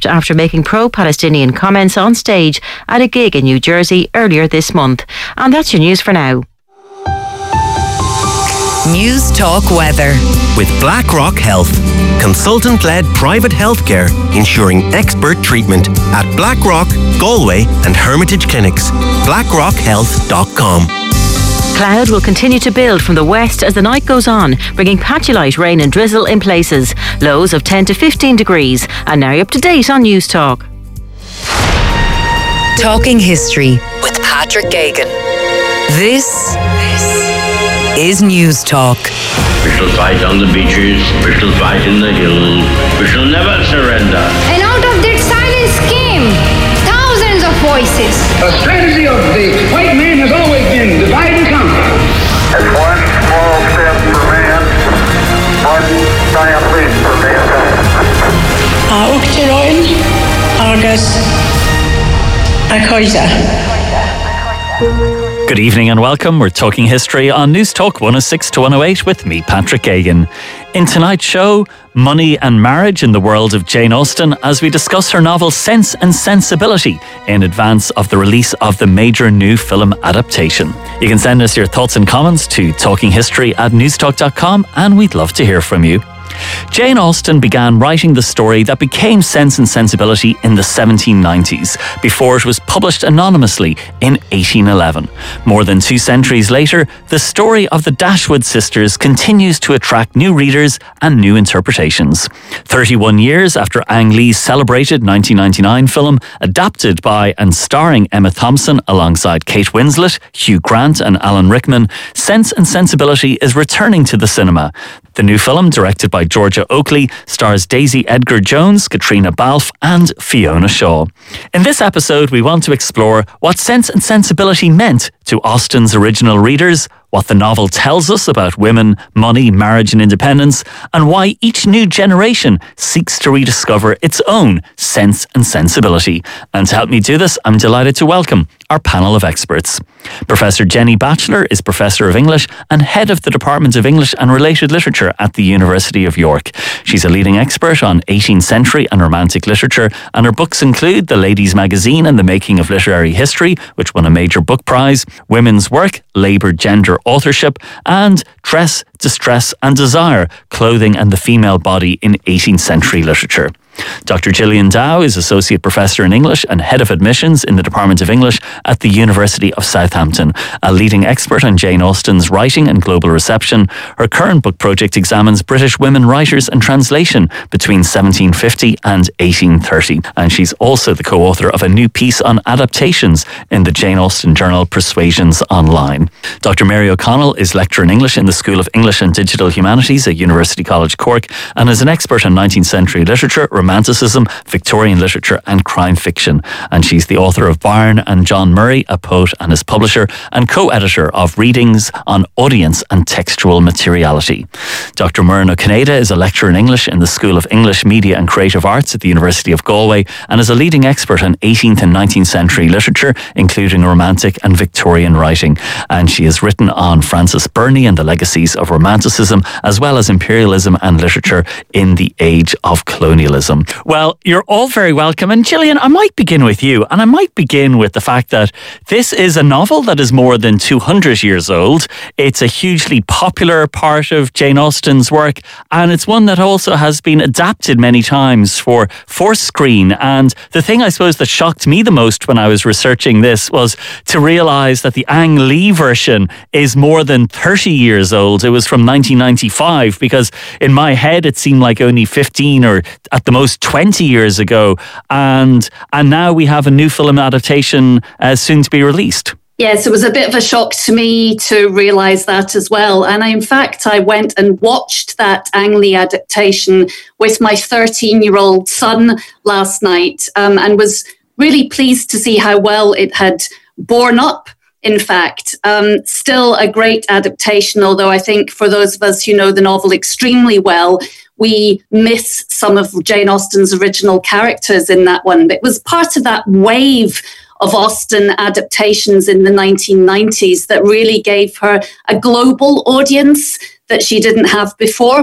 after making pro-Palestinian comments on stage at a gig in New Jersey earlier this month. And that's your news for now. News Talk Weather. With BlackRock Health, consultant-led private healthcare ensuring expert treatment at BlackRock, Galway and Hermitage Clinics. BlackRockHealth.com. Cloud will continue to build from the west as the night goes on, bringing patchy light rain and drizzle in places. Lows of 10 to 15 degrees. And now you're up to date on News Talk. Talking History with Patrick Geoghegan. This is News Talk. We shall fight on the beaches, we shall fight in the hills, we shall never surrender. And out of that silence came thousands of voices. The strategy of the white man has always been divide and conquer. It's one small step for man, one giant leap for mankind. Uachtaráin agus a Coisa. Good evening and welcome. We're talking history on News Talk 106 to 108 with me, Patrick Geoghegan. In tonight's show, money and marriage in the world of Jane Austen as we discuss her novel Sense and Sensibility in advance of the release of the major new film adaptation. You can send us your thoughts and comments to talkinghistory@newstalk.com and we'd love to hear from you. Jane Austen began writing the story that became Sense and Sensibility in the 1790s, before it was published anonymously in 1811. More than 2 centuries later, the story of the Dashwood sisters continues to attract new readers and new interpretations. 31 years after Ang Lee's celebrated 1999 film, adapted by and starring Emma Thompson alongside Kate Winslet, Hugh Grant and Alan Rickman, Sense and Sensibility is returning to the cinema. The new film, directed by Georgia Oakley, stars Daisy Edgar-Jones, Katrina Balfe and Fiona Shaw. In this episode, we want to explore what Sense and Sensibility meant to Austen's original readers, what the novel tells us about women, money, marriage and independence, and why each new generation seeks to rediscover its own sense and sensibility. And to help me do this, I'm delighted to welcome our panel of experts. Professor Jenny Batchelor is Professor of English and Head of the Department of English and Related Literature at the University of York. She's a leading expert on 18th century and Romantic literature, and her books include The Ladies' Magazine and the Making of Literary History, which won a major book prize, Women's Work, Labour, Gender, Authorship, and Dress, Distress and Desire, Clothing and the Female Body in 18th Century Literature. Dr. Gillian Dow is Associate Professor in English and Head of Admissions in the Department of English at the University of Southampton, a leading expert on Jane Austen's writing and global reception. Her current book project examines British women writers and translation between 1750 and 1830. And she's also the co-author of a new piece on adaptations in the Jane Austen journal Persuasions Online. Dr. Mary O'Connell is Lecturer in English in the School of English and Digital Humanities at University College Cork and is an expert on 19th century literature, Romanticism, Victorian literature and crime fiction. And she's the author of Byron and John Murray, a poet and his publisher, and co-editor of Readings on Audience and Textual Materiality. Dr. Muireann O'Cinneide is a lecturer in English in the School of English, Media and Creative Arts at the University of Galway and is a leading expert on 18th and 19th century literature, including Romantic and Victorian writing. And she has written on Frances Burney and the legacies of Romanticism, as well as imperialism and literature in the age of colonialism. Well, you're all very welcome. And Gillian, I might begin with you. And I might begin with the fact that this is a novel that is more than 200 years old. It's a hugely popular part of Jane Austen's work. And it's one that also has been adapted many times for screen. And the thing I suppose that shocked me the most when I was researching this was to realise that the Ang Lee version is more than 30 years old. It was from 1995, because in my head it seemed like only 15 or at the most 20 years ago, and now we have a new film adaptation soon to be released. Yes, it was a bit of a shock to me to realise that as well. And in fact, I went and watched that Ang Lee adaptation with my 13-year-old son last night, and was really pleased to see how well it had borne up. In fact, still a great adaptation, although I think for those of us who know the novel extremely well, we miss some of Jane Austen's original characters in that one. But it was part of that wave of Austen adaptations in the 1990s that really gave her a global audience that she didn't have before.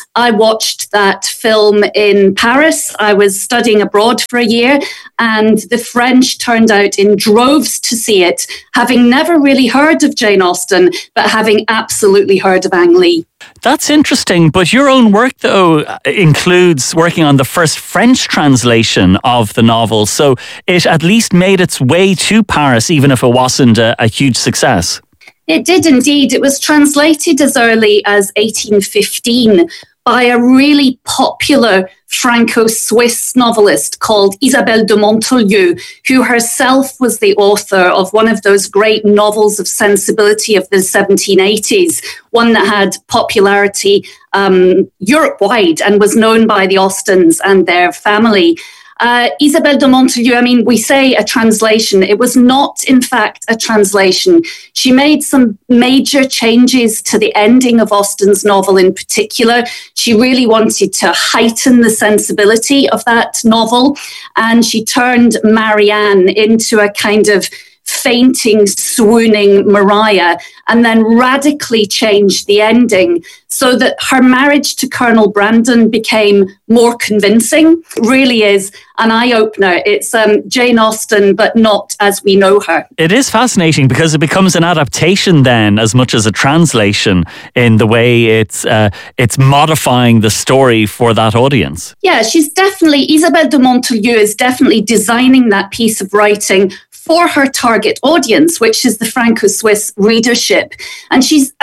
I watched that film in Paris. I was studying abroad for a year, and the French turned out in droves to see it, having never really heard of Jane Austen, but having absolutely heard of Ang Lee. That's interesting, but your own work, though, includes working on the first French translation of the novel, so it at least made its way to Paris, even if it wasn't a huge success. It did indeed. It was translated as early as 1815 by a really popular Franco-Swiss novelist called Isabelle de Montolieu, who herself was the author of one of those great novels of sensibility of the 1780s, one that had popularity Europe-wide and was known by the Austens and their family. Isabelle de Montolieu, I mean, we say a translation. It was not, in fact, a translation. She made some major changes to the ending of Austen's novel in particular. She really wanted to heighten the sensibility of that novel, and she turned Marianne into a kind of fainting, swooning Maria, and then radically changed the ending so that her marriage to Colonel Brandon became more convincing. It really is an eye-opener. It's Jane Austen, but not as we know her. It is fascinating because it becomes an adaptation then as much as a translation in the way it's modifying the story for that audience. Yeah, Isabelle de Montolieu is definitely designing that piece of writing for her target audience, which is the Franco-Swiss readership. And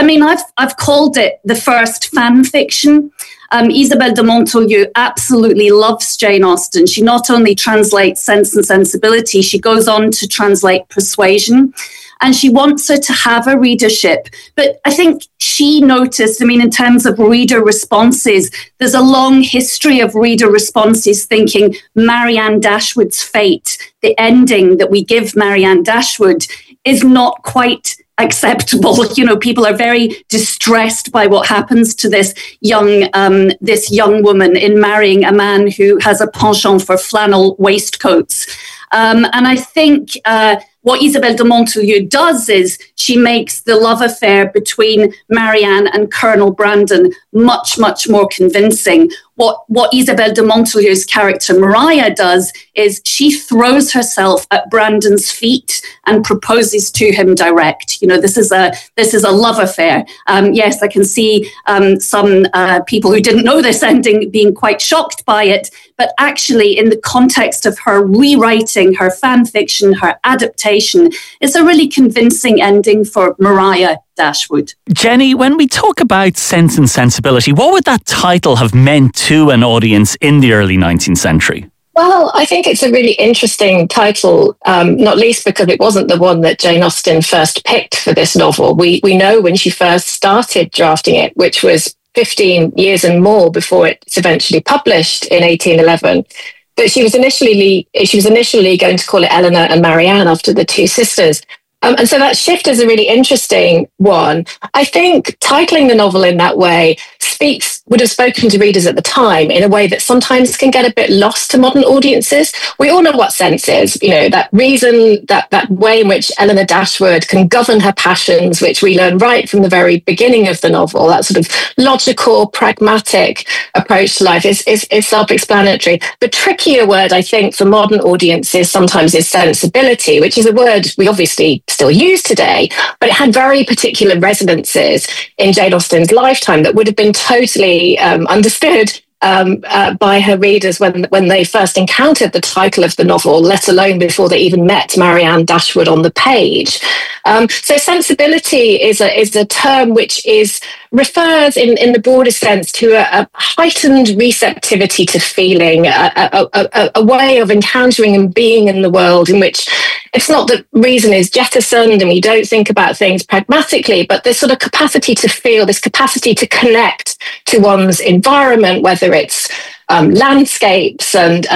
I've called it the first fan fiction. Isabelle de Montolieu absolutely loves Jane Austen. She not only translates Sense and Sensibility, she goes on to translate Persuasion. And she wants her to have a readership. But I think she noticed, in terms of reader responses, there's a long history of reader responses thinking Marianne Dashwood's fate, the ending that we give Marianne Dashwood, is not quite acceptable. People are very distressed by what happens to this young woman in marrying a man who has a penchant for flannel waistcoats. And I think what Isabelle de Montolieu does is she makes the love affair between Marianne and Colonel Brandon much, much more convincing. What Isabelle de Montolieu's character Maria does is she throws herself at Brandon's feet and proposes to him direct. This is a love affair. Yes, I can see some people who didn't know this ending being quite shocked by it, but actually in the context of her rewriting, her fan fiction, her adaptation, it's a really convincing ending for Maria Dashwood. Jenny, when we talk about Sense and Sensibility, what would that title have meant to an audience in the early 19th century? Well, I think it's a really interesting title, not least because it wasn't the one that Jane Austen first picked for this novel. We know when she first started drafting it, which was 15 years and more before it's eventually published in 1811, that she was initially going to call it Eleanor and Marianne after the two sisters. And so that shift is a really interesting one. I think titling the novel in that way would have spoken to readers at the time in a way that sometimes can get a bit lost to modern audiences. We all know what sense is, that reason, that way in which Eleanor Dashwood can govern her passions, which we learn right from the very beginning of the novel. That sort of logical, pragmatic approach to life is self-explanatory. The trickier word, I think, for modern audiences sometimes is sensibility, which is a word we obviously still use today, but it had very particular resonances in Jane Austen's lifetime that would have been totally understood by her readers when they first encountered the title of the novel, let alone before they even met Marianne Dashwood on the page. So sensibility is a term which refers in the broader sense to a heightened receptivity to feeling, a way of encountering and being in the world in which it's not that reason is jettisoned and we don't think about things pragmatically, but this sort of capacity to feel, this capacity to connect to one's environment, whether it's landscapes and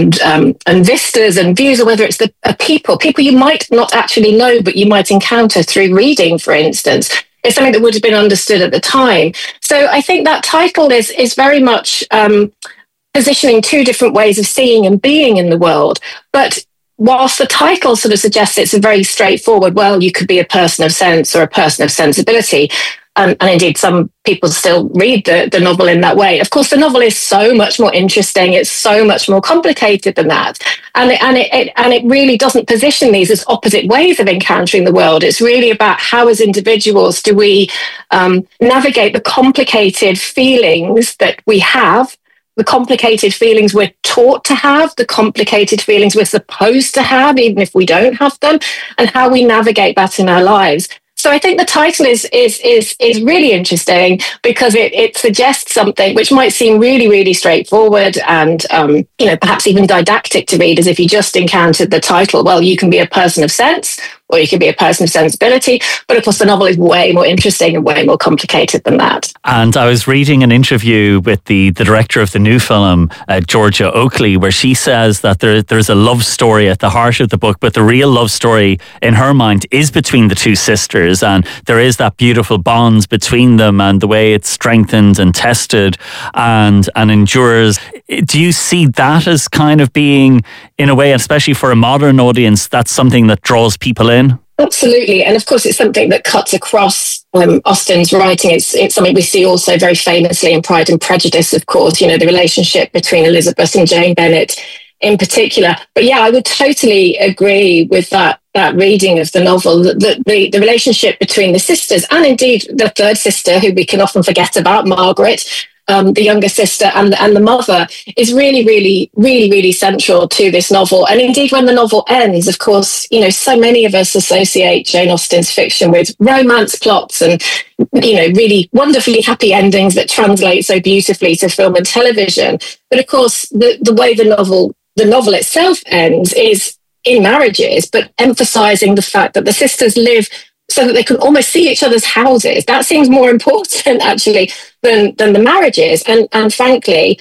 vistas and views, or whether it's the people you might not actually know, but you might encounter through reading, for instance. It's something that would have been understood at the time. So I think that title is very much positioning two different ways of seeing and being in the world. But whilst the title sort of suggests it's a very straightforward, well, you could be a person of sense or a person of sensibility, and indeed some people still read the novel in that way. Of course, the novel is so much more interesting. It's so much more complicated than that, and it really doesn't position these as opposite ways of encountering the world. It's really about how, as individuals, do we navigate the complicated feelings that we have, the complicated feelings we're taught to have, the complicated feelings we're supposed to have, even if we don't have them, and how we navigate that in our lives. So I think the title is really interesting because it suggests something which might seem really, really straightforward and perhaps even didactic to read, as if you just encountered the title. Well, you can be a person of sense, or you can be a person of sensibility. But of course, the novel is way more interesting and way more complicated than that. And I was reading an interview with the director of the new film, Georgia Oakley, where she says that there's a love story at the heart of the book, but the real love story in her mind is between the two sisters. And there is that beautiful bond between them and the way it's strengthened and tested and endures. Do you see that as kind of being, in a way, especially for a modern audience, that's something that draws people in? Absolutely. And of course, it's something that cuts across Austen's writing. It's something we see also very famously in Pride and Prejudice, of course, the relationship between Elizabeth and Jane Bennet in particular. But yeah, I would totally agree with that reading of the novel, that the relationship between the sisters, and indeed the third sister, who we can often forget about, Margaret, the younger sister, and the mother, is really, really, really, really central to this novel. And indeed, when the novel ends, of course, so many of us associate Jane Austen's fiction with romance plots and, really wonderfully happy endings that translate so beautifully to film and television. But of course, the way the novel itself ends is in marriages, but emphasizing the fact that the sisters live so that they can almost see each other's houses. That seems more important, actually, than the marriages. And frankly,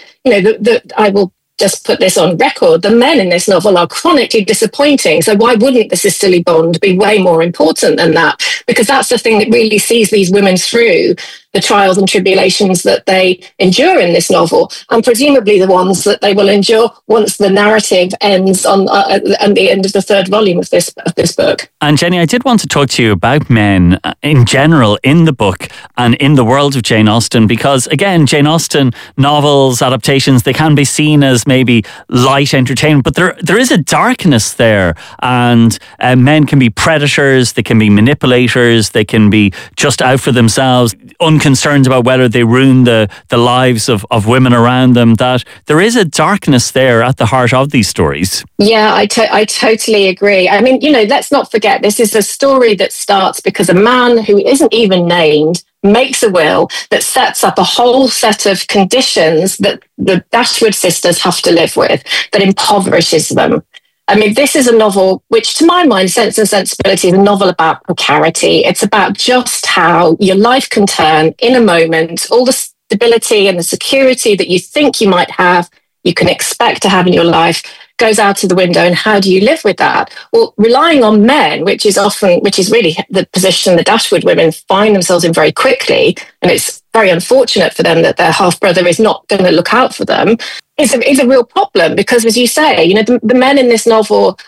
I will just put this on record, the men in this novel are chronically disappointing. So why wouldn't the sisterly bond be way more important than that? Because that's the thing that really sees these women through the trials and tribulations that they endure in this novel, and presumably the ones that they will endure once the narrative ends at the end of the third volume of this book. And Jenny, I did want to talk to you about men in general in the book and in the world of Jane Austen, because again, Jane Austen novels, adaptations, they can be seen as maybe light entertainment, but there is a darkness there, and men can be predators, they can be manipulators, they can be just out for themselves, unconcerned about whether they ruin the lives of women around them. That there is a darkness there at the heart of these stories. Yeah, I totally agree. I mean, let's not forget, this is a story that starts because a man who isn't even named makes a will that sets up a whole set of conditions that the Dashwood sisters have to live with, that impoverishes them. I mean, this is a novel which, to my mind, Sense and Sensibility is a novel about precarity. It's about just how your life can turn in a moment. All the stability and the security that you think you might have, you can expect to have in your life, goes out of the window. And how do you live with that? Well, relying on men, which is really the position the Dashwood women find themselves in very quickly, and it's very unfortunate for them that their half-brother is not going to look out for them, is a real problem. Because, as you say, the men in this novel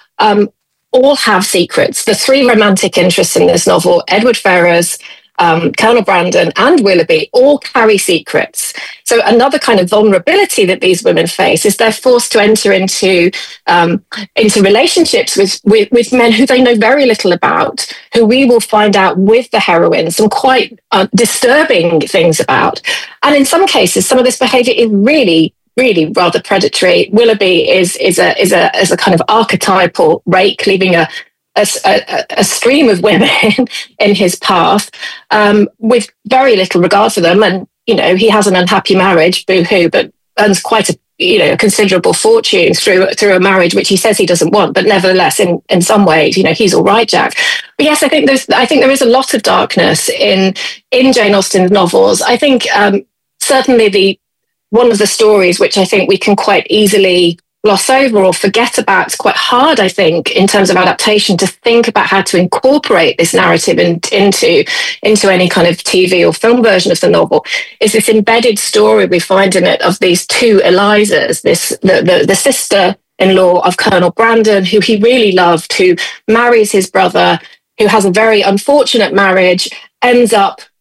all have secrets. The three romantic interests in this novel, Edward Ferrars, Colonel Brandon and Willoughby, all carry secrets. So another kind of vulnerability that these women face is they're forced to enter into relationships with men who they know very little about, who we will find out with the heroine some quite disturbing things about. And in some cases, some of this behaviour is really rather predatory. Willoughby is a kind of archetypal rake, leaving a stream of women in his path with very little regard for them. And, he has an unhappy marriage, boo-hoo, but earns quite a considerable fortune through a marriage which he says he doesn't want. But nevertheless, in some ways, he's all right, Jack. But yes, I think there is a lot of darkness in Jane Austen's novels. I think certainly one of the stories which I think we can quite easily gloss over or forget about, it's quite hard, I think, in terms of adaptation, to think about how to incorporate this narrative into any kind of TV or film version of the novel, is this embedded story we find in it of these two Elizas, the sister-in-law of Colonel Brandon, who he really loved, who marries his brother, who has a very unfortunate marriage, ends up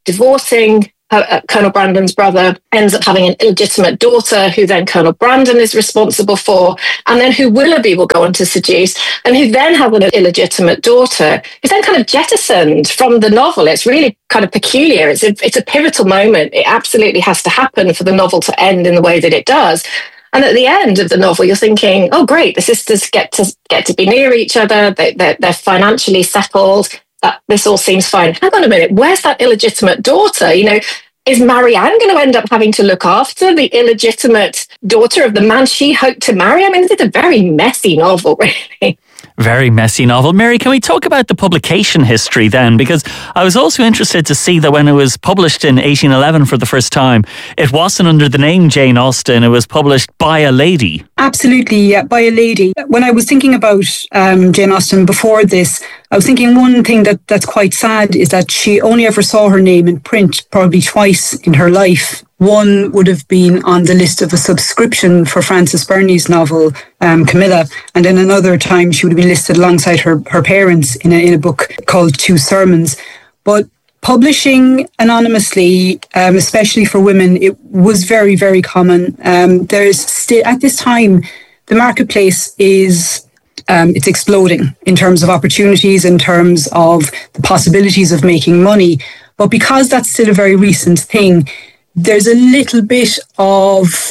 divorcing Colonel Brandon's brother, ends up having an illegitimate daughter who then Colonel Brandon is responsible for, and then who Willoughby will go on to seduce, and who then has an illegitimate daughter, who's then kind of jettisoned from the novel. It's really kind of peculiar. It's a pivotal moment. It absolutely has to happen for the novel to end in the way that it does. And at the end of the novel, you're thinking, oh, great, the sisters get to be near each other. They're financially settled. This all seems fine. Hang on a minute, where's that illegitimate daughter? Is Marianne going to end up having to look after the illegitimate daughter of the man she hoped to marry? I mean, it's a very messy novel, really. Very messy novel. Mary, can we talk about the publication history then? Because I was also interested to see that when it was published in 1811 for the first time, it wasn't under the name Jane Austen, it was published by a lady. Absolutely, yeah, by a lady. When I was thinking about Jane Austen before this, I was thinking one thing that's quite sad is that she only ever saw her name in print probably twice in her life. One would have been on the list of a subscription for Frances Burney's novel, Camilla, and then another time she would have been listed alongside her parents in a book called Two Sermons. But publishing anonymously, especially for women, it was very, very common. There's still, at this time, the marketplace is it's exploding in terms of opportunities, in terms of the possibilities of making money. But because that's still a very recent thing, there's a little bit of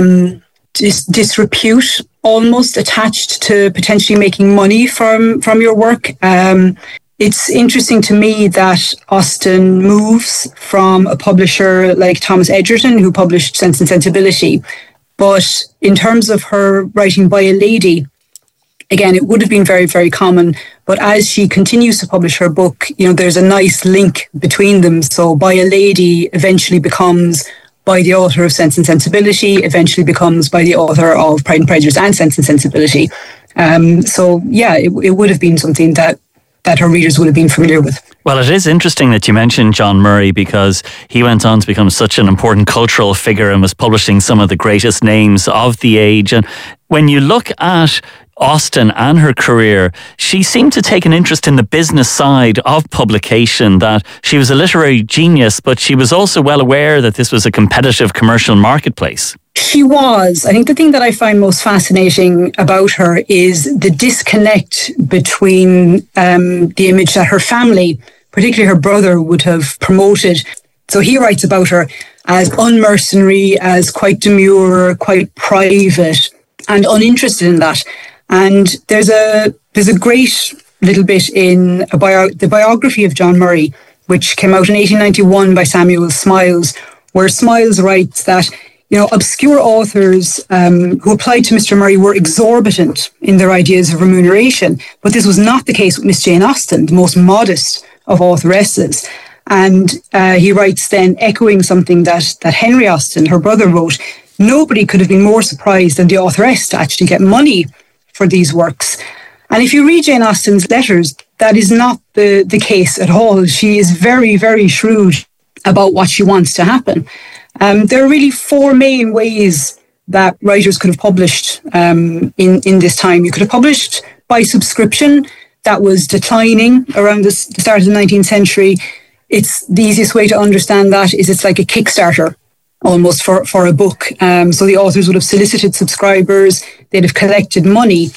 disrepute almost attached to potentially making money from your work. It's interesting to me that Austen moves from a publisher like Thomas Egerton, who published Sense and Sensibility. But in terms of her writing by a lady, again, it would have been very, very common. But as she continues to publish her book, there's a nice link between them. So by a lady eventually becomes by the author of Sense and Sensibility, eventually becomes by the author of Pride and Prejudice and Sense and Sensibility. So yeah, it would have been something that her readers would have been familiar with. Well, it is interesting that you mentioned John Murray, because he went on to become such an important cultural figure and was publishing some of the greatest names of the age. And when you look at Austen and her career, she seemed to take an interest in the business side of publication, that she was a literary genius, but she was also well aware that this was a competitive commercial marketplace. She was. I think the thing that I find most fascinating about her is the disconnect between the image that her family, particularly her brother, would have promoted. So he writes about her as unmercenary, as quite demure, quite private, and uninterested in that. And there's a great little bit in the biography of John Murray, which came out in 1891 by Samuel Smiles, where Smiles writes that obscure authors who applied to Mr. Murray were exorbitant in their ideas of remuneration, but this was not the case with Miss Jane Austen, the most modest of authoresses. And he writes then, echoing something that Henry Austen, her brother, wrote, nobody could have been more surprised than the authoress to actually get money for these works. And if you read Jane Austen's letters, that is not the case at all. She is very, very shrewd about what she wants to happen. There are really four main ways that writers could have published in this time. You could have published by subscription. That was declining around the start of the 19th century. It's the easiest way to understand that is it's like a Kickstarter almost for a book. So the authors would have solicited subscribers, they'd have collected money,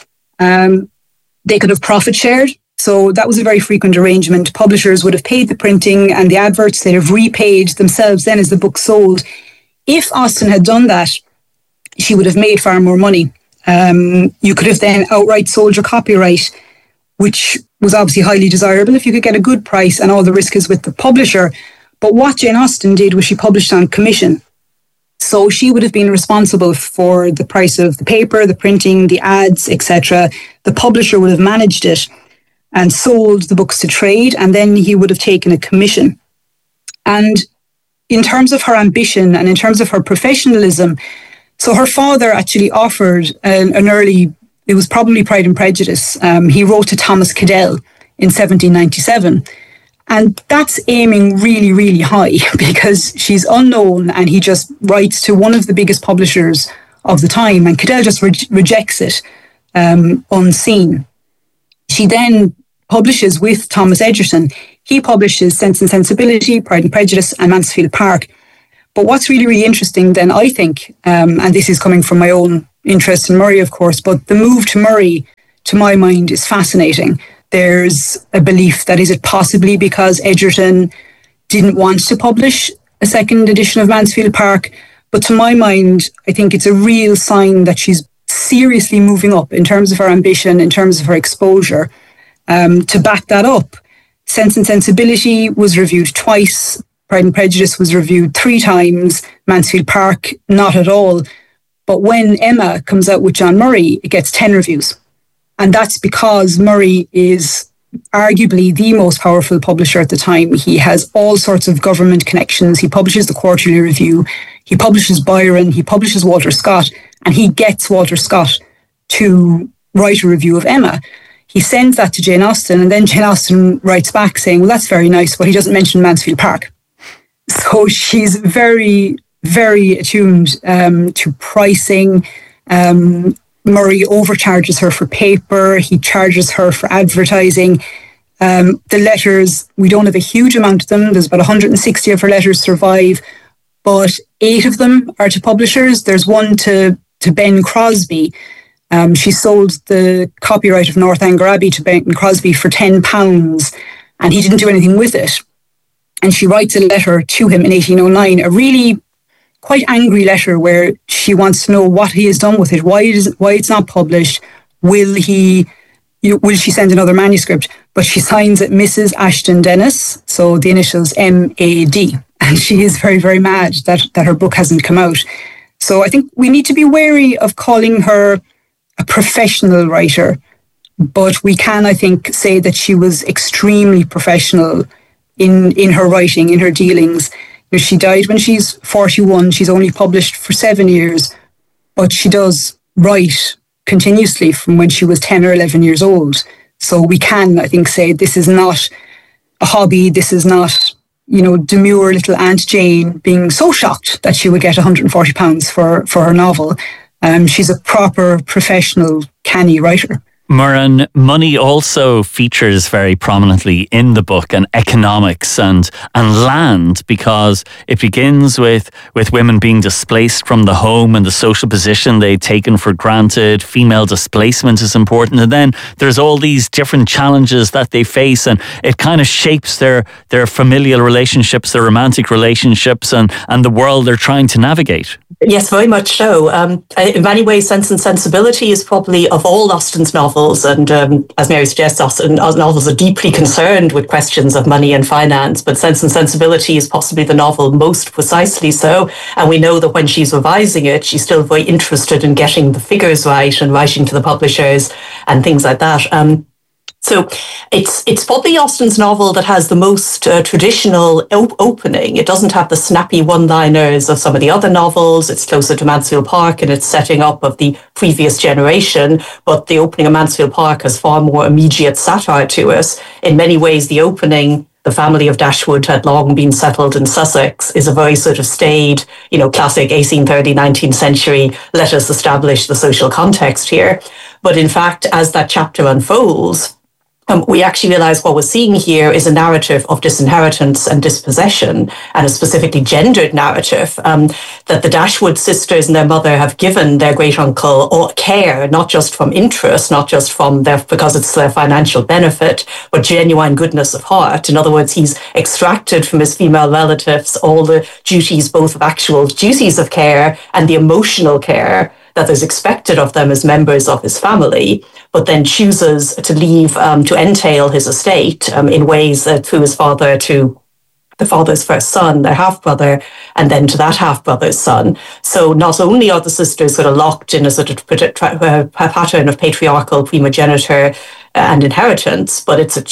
they could have profit shared. So that was a very frequent arrangement. Publishers would have paid the printing and the adverts, they'd have repaid themselves then as the book sold. If Austen had done that, she would have made far more money. You could have then outright sold your copyright, which was obviously highly desirable if you could get a good price, and all the risk is with the publisher. But what Jane Austen did was she published on commission. So she would have been responsible for the price of the paper, the printing, the ads, etc. The publisher would have managed it and sold the books to trade, and then he would have taken a commission. And in terms of her ambition and in terms of her professionalism, so her father actually offered an early, it was probably Pride and Prejudice. He wrote to Thomas Cadell in 1797. And that's aiming really, really high because she's unknown and he just writes to one of the biggest publishers of the time, and Cadell just rejects it unseen. She then publishes with Thomas Egerton He publishes Sense and Sensibility, Pride and Prejudice, and Mansfield Park. But what's really, really interesting then, I think, and this is coming from my own interest in Murray, of course, but the move to Murray, to my mind, is fascinating. There's a belief that is it possibly because Edgerton didn't want to publish a second edition of Mansfield Park? But to my mind, I think it's a real sign that she's seriously moving up in terms of her ambition, in terms of her exposure. To back that up, Sense and Sensibility was reviewed twice, Pride and Prejudice was reviewed 3 times, Mansfield Park not at all. But when Emma comes out with John Murray, it gets 10 reviews. And that's because Murray is arguably the most powerful publisher at the time. He has all sorts of government connections. He publishes the Quarterly Review, he publishes Byron, he publishes Walter Scott, and he gets Walter Scott to write a review of Emma. He sends that to Jane Austen, and then Jane Austen writes back saying, well, that's very nice, but he doesn't mention Mansfield Park. So she's very, very attuned to pricing. Murray overcharges her for paper. He charges her for advertising. The letters, we don't have a huge amount of them. There's about 160 of her letters survive, but 8 of them are to publishers. There's one to Ben Crosby. She sold the copyright of Northanger Abbey to Ben Crosby for £10, and he didn't do anything with it. And she writes a letter to him in 1809, a really quite angry letter where she wants to know what he has done with it, why it's not published, will she send another manuscript? But she signs it Mrs. Ashton Dennis, so the initials M.A.D. And she is very, very mad that her book hasn't come out. So I think we need to be wary of calling her a professional writer, but we can, I think, say that she was extremely professional in her writing, in her dealings. She died when she's 41. She's only published for 7 years, but she does write continuously from when she was 10 or 11 years old. So we can, I think, say this is not a hobby. This is not, demure little Aunt Jane being so shocked that she would get £140 for her novel. She's a proper professional, canny writer. Muireann, money also features very prominently in the book, and economics and land, because it begins with women being displaced from the home and the social position they'd taken for granted. Female displacement is important, and then there's all these different challenges that they face, and it kind of shapes their familial relationships, their romantic relationships, and the world they're trying to navigate. Yes, very much so. In many ways, Sense and Sensibility is probably, of all Austen's novels, and as Mary suggests, Austen's novels are deeply concerned with questions of money and finance, but Sense and Sensibility is possibly the novel most precisely so. And we know that when she's revising it, she's still very interested in getting the figures right and writing to the publishers and things like that. So it's probably Austen's novel that has the most traditional opening. It doesn't have the snappy one-liners of some of the other novels. It's closer to Mansfield Park in its setting up of the previous generation, but the opening of Mansfield Park has far more immediate satire to us. In many ways, the opening, the family of Dashwood had long been settled in Sussex, is a very sort of staid, classic 1830, 19th century, let us establish the social context here. But in fact, as that chapter unfolds, we actually realize what we're seeing here is a narrative of disinheritance and dispossession, and a specifically gendered narrative that the Dashwood sisters and their mother have given their great uncle care, not just from interest, not just from because it's their financial benefit, but genuine goodness of heart. In other words, he's extracted from his female relatives all the duties, both of actual duties of care and the emotional care that is expected of them as members of his family, but then chooses to leave, to entail his estate in ways that through his father to the father's first son, their half-brother, and then to that half-brother's son. So not only are the sisters sort of locked in a sort of pattern of patriarchal primogeniture and inheritance, but it's a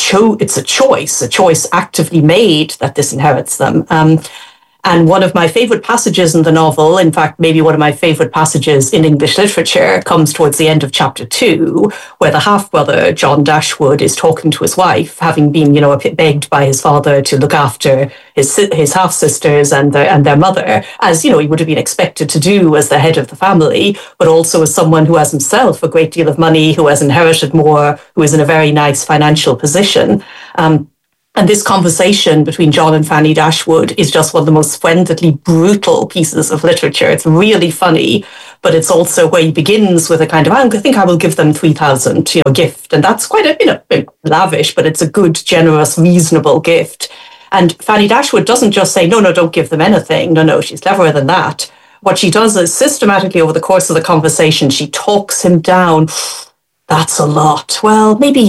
choice actively made that disinherits them. And one of my favourite passages in the novel, in fact, maybe one of my favourite passages in English literature, comes towards the end of chapter 2, where the half-brother, John Dashwood, is talking to his wife, having been, begged by his father to look after his half-sisters and their mother, as, he would have been expected to do as the head of the family, but also as someone who has himself a great deal of money, who has inherited more, who is in a very nice financial position. And this conversation between John and Fanny Dashwood is just one of the most splendidly brutal pieces of literature. It's really funny, but it's also where he begins with a kind of, I think I will give them 3,000, gift. And that's quite a bit lavish, but it's a good, generous, reasonable gift. And Fanny Dashwood doesn't just say, no, don't give them anything. No, she's cleverer than that. What she does is systematically over the course of the conversation, she talks him down. That's a lot. Well, maybe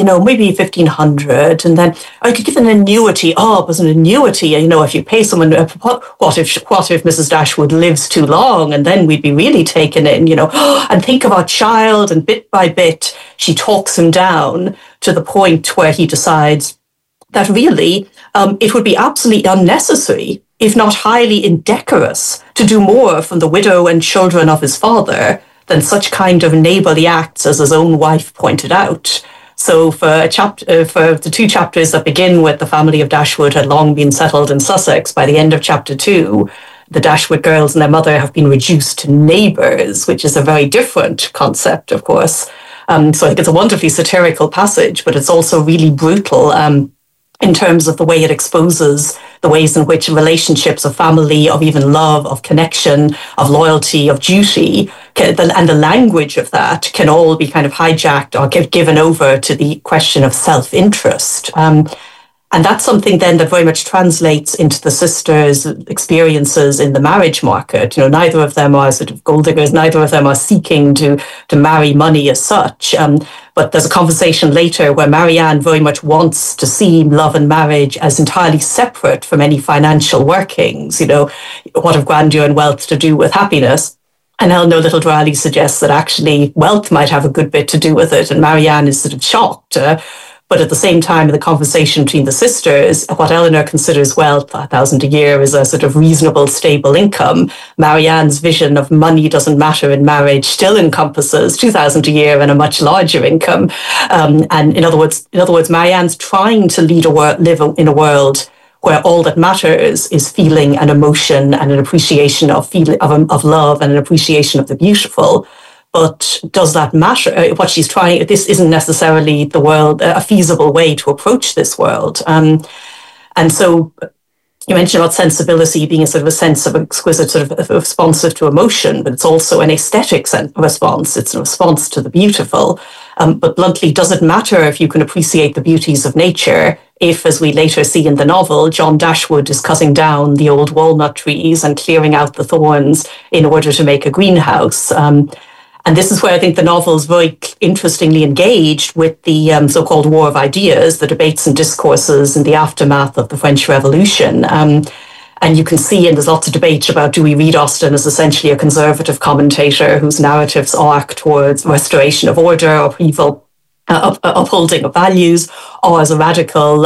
1,500. And then I could give an annuity. Oh, it was an annuity. If you pay someone, what if Mrs. Dashwood lives too long? And then we'd be really taken in, and think of our child. And bit by bit, she talks him down to the point where he decides that really it would be absolutely unnecessary, if not highly indecorous, to do more from the widow and children of his father than such kind of neighbourly acts as his own wife pointed out. So for the 2 chapters that begin with the family of Dashwood had long been settled in Sussex, by the end of chapter 2, the Dashwood girls and their mother have been reduced to neighbours, which is a very different concept, of course. So I think it's a wonderfully satirical passage, but it's also really brutal in terms of the way it exposes the ways in which relationships of family, of even love, of connection, of loyalty, of duty, and the language of that can all be kind of hijacked or given over to the question of self-interest. And that's something then that very much translates into the sisters' experiences in the marriage market. Neither of them are sort of gold diggers, neither of them are seeking to marry money as such. But there's a conversation later where Marianne very much wants to see love and marriage as entirely separate from any financial workings. What have grandeur and wealth to do with happiness? And Eleanor Little Dryly suggests that actually wealth might have a good bit to do with it. And Marianne is sort of shocked. But at the same time, in the conversation between the sisters, what Eleanor considers wealth, 1,000 a year, is a sort of reasonable, stable income. Marianne's vision of money doesn't matter in marriage still encompasses 2,000 a year and a much larger income. And in other words, Marianne's trying to live in a world where all that matters is feeling and emotion and an appreciation of love and an appreciation of the beautiful. But does that matter? What she's trying, this isn't necessarily the world, a feasible way to approach this world. And so you mentioned about sensibility being a sort of a sense of exquisite, sort of responsive to emotion, but it's also an aesthetic response. It's a response to the beautiful. But bluntly, does it matter if you can appreciate the beauties of nature if, as we later see in the novel, John Dashwood is cutting down the old walnut trees and clearing out the thorns in order to make a greenhouse? And this is where I think the novel is very interestingly engaged with the so-called War of Ideas, the debates and discourses in the aftermath of the French Revolution. And you can see, and there's lots of debate about, do we read Austen as essentially a conservative commentator whose narratives arc towards restoration of order or upholding of values, or as a radical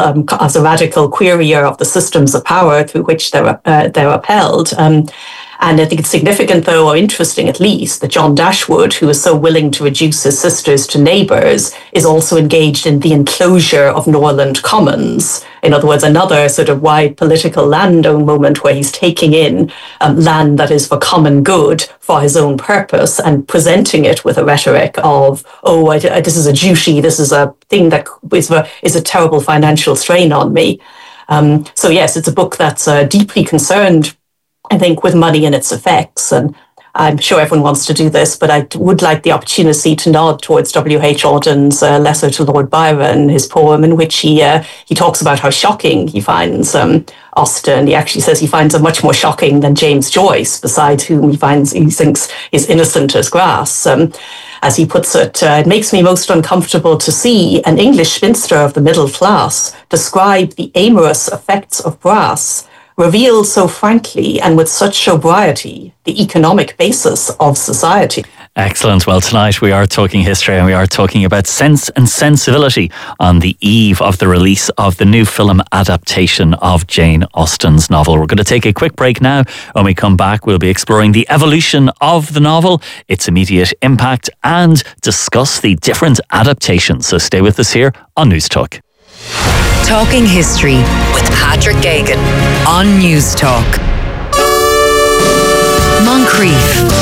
querier of the systems of power through which they're upheld. And I think it's significant, though, or interesting at least, that John Dashwood, who is so willing to reduce his sisters to neighbours, is also engaged in the enclosure of Norland Commons. In other words, another sort of wide political land-own moment where he's taking in land that is for common good for his own purpose and presenting it with a rhetoric of, this is a duty, this is a thing that is a terrible financial strain on me. So yes, it's a book that's deeply concerned, I think, with money and its effects. And I'm sure everyone wants to do this, but I would like the opportunity to nod towards W.H. Auden's Letter to Lord Byron, his poem in which he talks about how shocking he finds Austen. He actually says he finds her much more shocking than James Joyce, besides whom he thinks is innocent as grass. As he puts it, it makes me most uncomfortable to see an English spinster of the middle class describe the amorous effects of brass, reveal so frankly and with such sobriety the economic basis of society. Excellent. Well, tonight we are talking history and we are talking about Sense and Sensibility on the eve of the release of the new film adaptation of Jane Austen's novel. We're going to take a quick break now. When we come back, we'll be exploring the evolution of the novel, its immediate impact, and discuss the different adaptations. So stay with us here on News Talk. Talking History with Patrick Geoghegan on News Talk. Moncrief.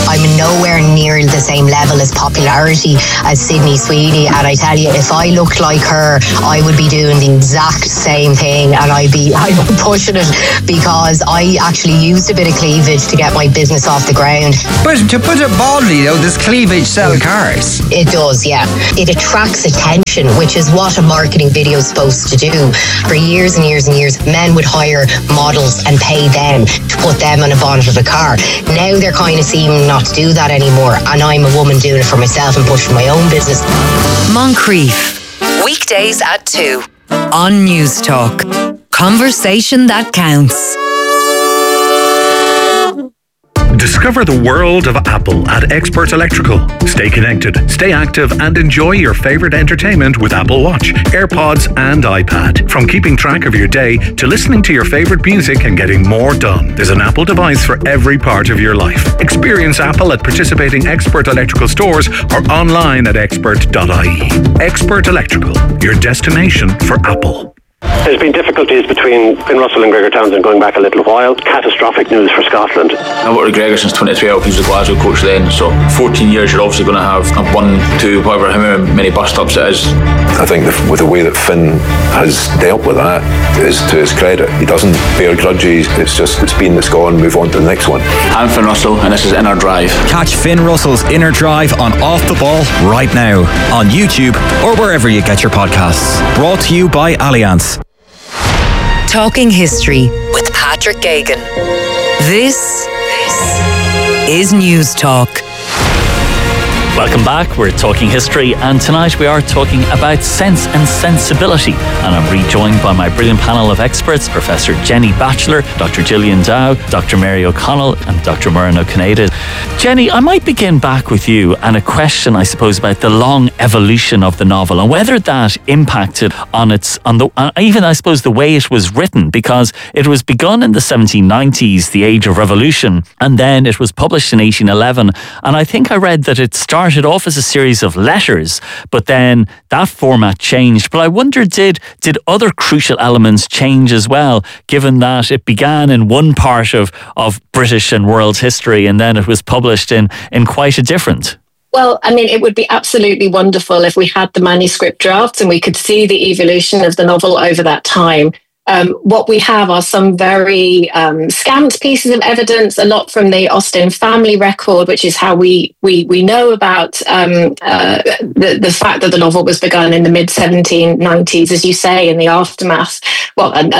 I'm nowhere near the same level as popularity as Sydney Sweeney, and I tell you, if I looked like her, I would be doing the exact same thing, and I'd be pushing it, because I actually used a bit of cleavage to get my business off the ground. But to put it baldly though, does cleavage sell cars? It does, yeah. It attracts attention, which is what a marketing video is supposed to do. For years and years and years, men would hire models and pay them to put them on a bonnet of a car. Now they're kind of seeming not to do that anymore, and I'm a woman doing it for myself and pushing my own business. Moncrief, weekdays at 2 on News Talk. Conversation that counts. Discover the world of Apple at Expert Electrical. Stay connected, stay active, and enjoy your favorite entertainment with Apple Watch, AirPods, and iPad. From keeping track of your day to listening to your favorite music and getting more done, there's an Apple device for every part of your life. Experience Apple at participating Expert Electrical stores or online at expert.ie. Expert Electrical, your destination for Apple. There's been difficulties between Finn Russell and Gregor Townsend going back a little while. Catastrophic news for Scotland. I've worked with Gregor since 2012. He was a Glasgow coach then, so 14 years you're obviously going to have one, two, however many bus stops it is. I think with the way that Finn has dealt with that is to his credit. He doesn't bear grudges. It's been, it's gone, move on to the next one. I'm Finn Russell and this is Inner Drive. Catch Finn Russell's Inner Drive on Off the Ball right now on YouTube or wherever you get your podcasts. Brought to you by Allianz. Talking History with Patrick Geoghegan. This is News Talk. Welcome back. We're talking history, and tonight we are talking about Sense and Sensibility. And I'm rejoined by my brilliant panel of experts, Professor Jenny Batchelor, Dr. Gillian Dow, Dr. Mary O'Connell, and Dr. Muireann O'Cinneide. Jenny, I might begin back with you and a question, I suppose, about the long evolution of the novel and whether that impacted on even, I suppose, the way it was written, because it was begun in the 1790s, the Age of Revolution, and then it was published in 1811. And I think I read that it started off as a series of letters, but then that format changed. But I wonder, did other crucial elements change as well, given that it began in one part of British and world history and then it was published in quite a different? Well, I mean, it would be absolutely wonderful if we had the manuscript drafts and we could see the evolution of the novel over that time. What we have are some very scant pieces of evidence, a lot from the Austen family record, which is how we know about the fact that the novel was begun in the mid 1790s, as you say, in the aftermath. Well, and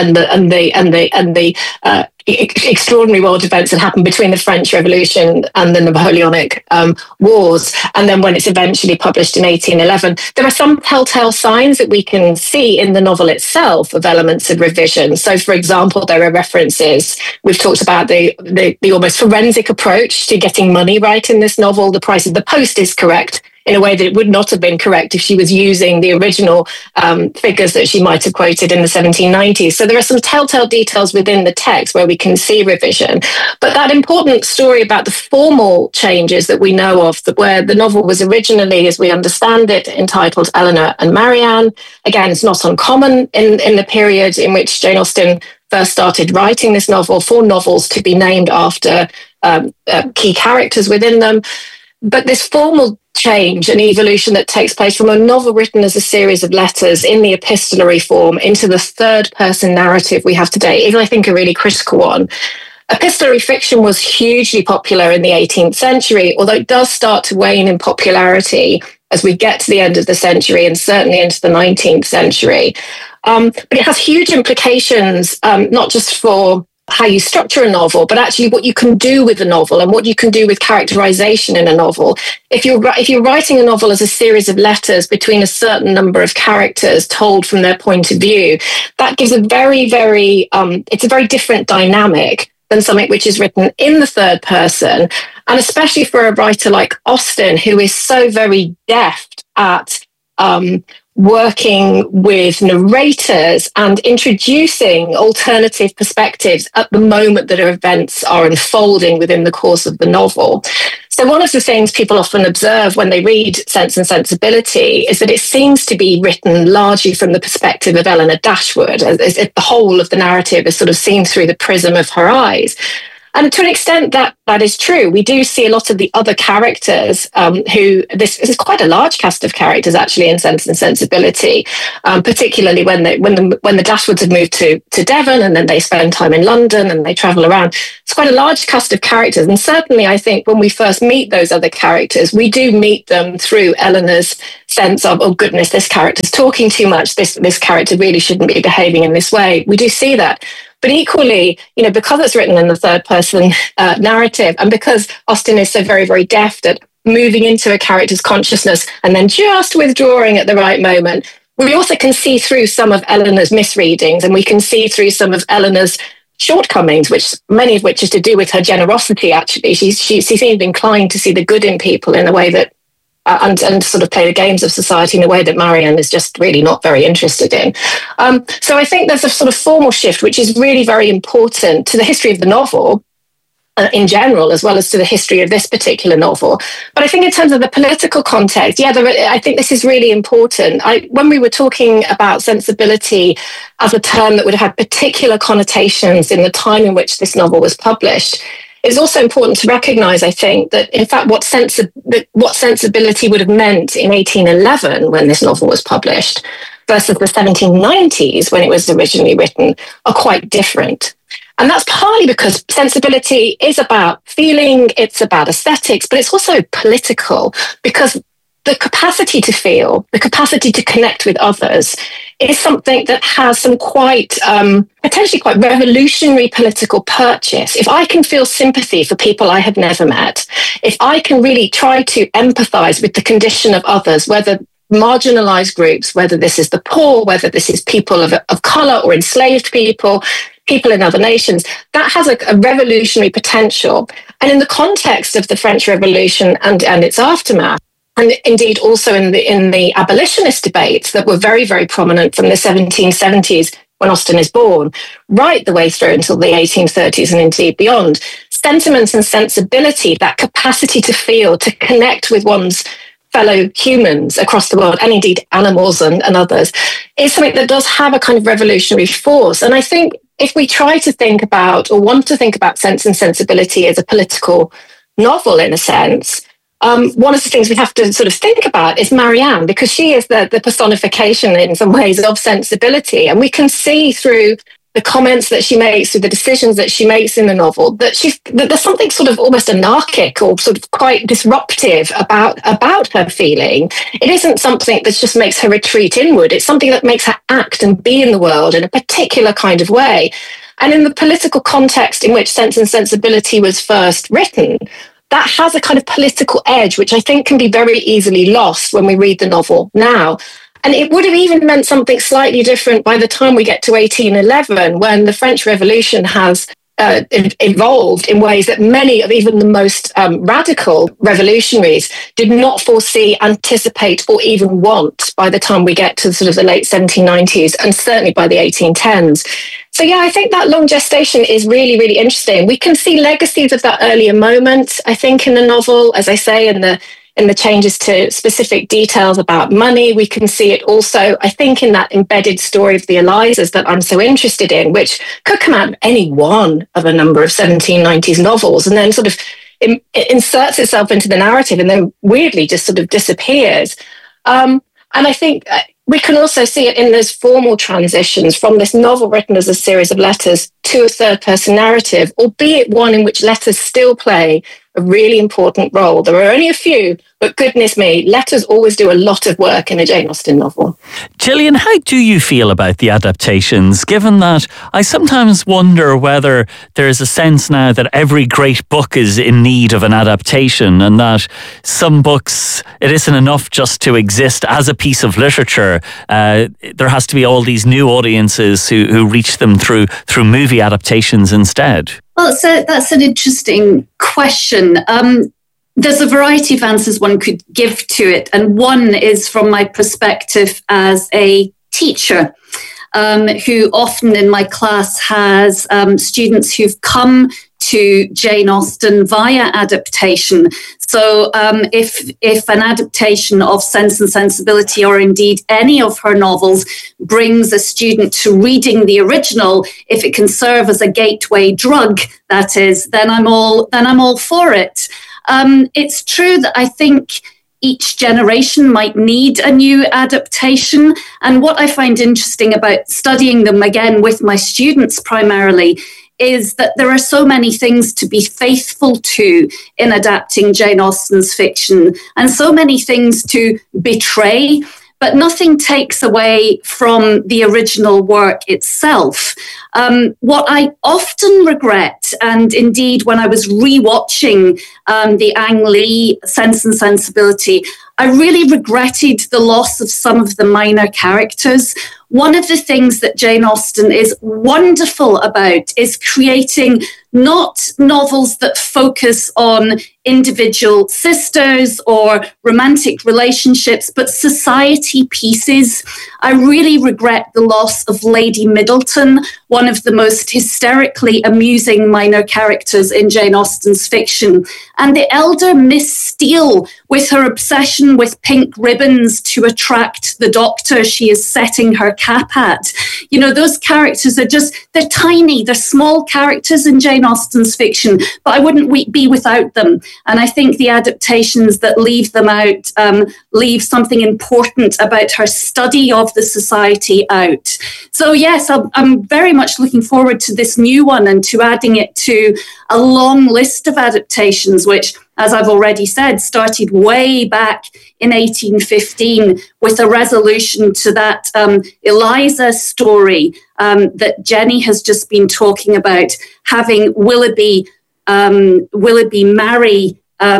the extraordinary world events that happened between the French Revolution and the Napoleonic Wars, and then when it's eventually published in 1811. There are some telltale signs that we can see in the novel itself of elements of revision. So, for example, there are references. We've talked about the almost forensic approach to getting money right in this novel. The price of the post is correct in a way that it would not have been correct if she was using the original figures that she might have quoted in the 1790s. So there are some telltale details within the text where we can see revision. But that important story about the formal changes that we know of, where the novel was originally, as we understand it, entitled Eleanor and Marianne. Again, it's not uncommon in the period in which Jane Austen first started writing this novel for novels to be named after key characters within them. But this formal change and evolution that takes place from a novel written as a series of letters in the epistolary form into the third-person narrative we have today is, I think, a really critical one. Epistolary fiction was hugely popular in the 18th century, although it does start to wane in popularity as we get to the end of the century and certainly into the 19th century. But it has huge implications, not just for how you structure a novel, but actually what you can do with a novel and what you can do with characterization in a novel. If you're writing a novel as a series of letters between a certain number of characters told from their point of view, that gives a very, very, it's a very different dynamic than something which is written in the third person. And especially for a writer like Austen, who is so very deft at working with narrators and introducing alternative perspectives at the moment that events are unfolding within the course of the novel. So one of the things people often observe when they read Sense and Sensibility is that it seems to be written largely from the perspective of Eleanor Dashwood, as if the whole of the narrative is sort of seen through the prism of her eyes. And to an extent, that that is true. We do see a lot of the other characters who, this is quite a large cast of characters actually in Sense and Sensibility, particularly when the Dashwoods have moved to Devon, and then they spend time in London and they travel around. It's quite a large cast of characters. And certainly I think when we first meet those other characters, we do meet them through Eleanor's sense of, oh goodness, this character's talking too much. This character really shouldn't be behaving in this way. We do see that. But equally, because it's written in the third person narrative, and because Austen is so very, very deft at moving into a character's consciousness and then just withdrawing at the right moment, we also can see through some of Eleanor's misreadings, and we can see through some of Eleanor's shortcomings, many of which is to do with her generosity, actually. She seemed inclined to see the good in people in a way that and sort of play the games of society in a way that Marianne is just really not very interested in. So I think there's a sort of formal shift, which is really very important to the history of the novel in general, as well as to the history of this particular novel. But I think in terms of the political context, I think this is really important. When we were talking about sensibility as a term that would have had particular connotations in the time in which this novel was published, it's also important to recognise, I think, that in fact what sensibility would have meant in 1811 when this novel was published versus the 1790s when it was originally written are quite different. And that's partly because sensibility is about feeling, it's about aesthetics, but it's also political, because the capacity to feel, the capacity to connect with others is something that has some potentially quite revolutionary political purchase. If I can feel sympathy for people I have never met, if I can really try to empathise with the condition of others, whether marginalised groups, whether this is the poor, whether this is people of colour or enslaved people in other nations, that has a revolutionary potential. And in the context of the French Revolution and its aftermath, and indeed also in the abolitionist debates that were very, very prominent from the 1770s when Austen is born, right the way through until the 1830s and indeed beyond, sentiments and sensibility, that capacity to feel, to connect with one's fellow humans across the world, and indeed animals and others, is something that does have a kind of revolutionary force. And I think if we try to think about, or want to think about Sense and Sensibility as a political novel in a sense, one of the things we have to sort of think about is Marianne, because she is the personification in some ways of sensibility. And we can see through the comments that she makes, through the decisions that she makes in the novel, that there's something sort of almost anarchic or sort of quite disruptive about her feeling. It isn't something that just makes her retreat inward. It's something that makes her act and be in the world in a particular kind of way. And in the political context in which Sense and Sensibility was first written, that has a kind of political edge, which I think can be very easily lost when we read the novel now. And it would have even meant something slightly different by the time we get to 1811, when the French Revolution has evolved in ways that many of even the most radical revolutionaries did not foresee, anticipate, or even want by the time we get to sort of the late 1790s and certainly by the 1810s. So I think that long gestation is really, really interesting. We can see legacies of that earlier moment, I think, in the novel, as I say, in the changes to specific details about money. We can see it also, I think, in that embedded story of the Elizas that I'm so interested in, which could come out of any one of a number of 1790s novels and then sort of inserts itself into the narrative and then weirdly just sort of disappears. And I think we can also see it in those formal transitions from this novel written as a series of letters to a third-person narrative, albeit one in which letters still play a really important role. There are only a few, but goodness me, letters always do a lot of work in a Jane Austen novel. Gillian, how do you feel about the adaptations, given that I sometimes wonder whether there's a sense now that every great book is in need of an adaptation, and that some books, it isn't enough just to exist as a piece of literature. There has to be all these new audiences who reach them through movie adaptations instead. Well, so that's an interesting question. There's a variety of answers one could give to it. And one is from my perspective as a teacher, who often in my class has students who've come to Jane Austen via adaptation. So if an adaptation of Sense and Sensibility, or indeed any of her novels, brings a student to reading the original, if it can serve as a gateway drug, that is, then I'm all for it. It's true that I think each generation might need a new adaptation. And what I find interesting about studying them, again, with my students primarily, is that there are so many things to be faithful to in adapting Jane Austen's fiction, and so many things to betray, but nothing takes away from the original work itself. What I often regret, and indeed when I was rewatching the Ang Lee Sense and Sensibility, I really regretted the loss of some of the minor characters. One of the things that Jane Austen is wonderful about is creating not novels that focus on individual sisters or romantic relationships, but society pieces. I really regret the loss of Lady Middleton, one of the most hysterically amusing minor characters in Jane Austen's fiction, and the elder Miss Steele, with her obsession with pink ribbons to attract the doctor she is setting her cap at. You know, those characters are they're tiny, they're small characters in Jane Austen's fiction, but I wouldn't be without them. And I think the adaptations that leave them out leave something important about her study of the society out. So yes, I'm very much looking forward to this new one and to adding it to a long list of adaptations, which, as I've already said, started way back in 1815 with a resolution to that Eliza story that Jenny has just been talking about, having Willoughby marry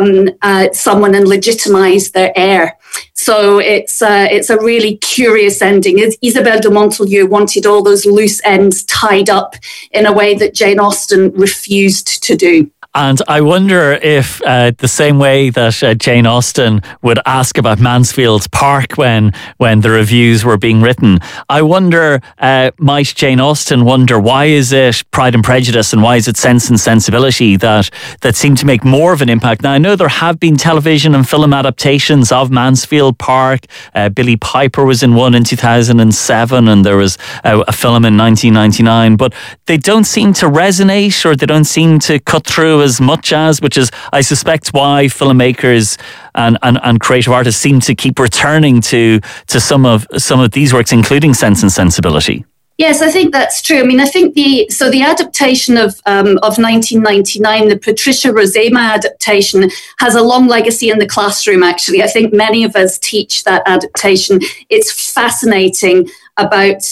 someone and legitimize their heir. So it's a really curious ending. Isabelle de Montalieu wanted all those loose ends tied up in a way that Jane Austen refused to do. And I wonder if the same way that Jane Austen would ask about Mansfield Park when the reviews were being written, I wonder, might Jane Austen wonder, why is it Pride and Prejudice and why is it Sense and Sensibility that seem to make more of an impact? Now, I know there have been television and film adaptations of Mansfield Park. Billy Piper was in one in 2007, and there was a film in 1999, but they don't seem to resonate, or they don't seem to cut through as much as, which is, I suspect, why filmmakers and creative artists seem to keep returning to some of these works, including Sense and Sensibility. Yes, I think that's true. I mean, I think the adaptation of 1999, the Patricia Rozema adaptation, has a long legacy in the classroom, actually. I think many of us teach that adaptation. It's fascinating about